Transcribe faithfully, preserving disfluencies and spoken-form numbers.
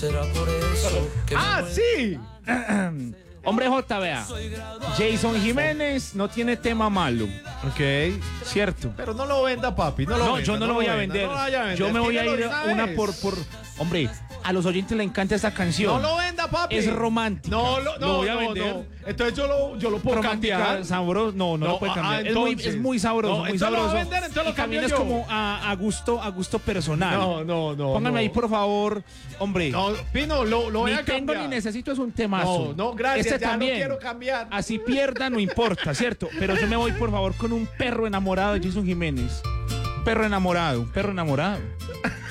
Será por eso que ¡Ah, sí! Hombre J, vea. Jason Jiménez no tiene tema malo. Ok. Cierto. Pero no lo venda, papi. No, lo No, venda, yo no, lo voy a venda, vender. no lo vaya a vender. Yo me voy a Tíralo ir de una una vez. por, por. Hombre, a los oyentes les encanta esta canción. No lo venda, papi. Es romántica. No, lo, no, Lo voy a no, vender. no. Entonces yo lo, yo lo puedo Romántica, cambiar. sabroso. No, no, No, lo puede cambiar. ah, es, muy, entonces. es muy sabroso, No, muy entonces lo va a sabroso. vender, entonces lo y también cambio es yo. como a, a gusto, a gusto personal. No, no, no. Pónganme no. ahí, por favor. Hombre. No, Pino, lo, lo voy Ni a tengo cambiar. ni necesito, es un temazo. No, no, gracias, Este ya lo también. quiero cambiar. Así pierda, no importa, ¿cierto? Pero yo me voy, por favor, con un perro enamorado de Jason Jiménez. Un perro enamorado, un perro enamorado.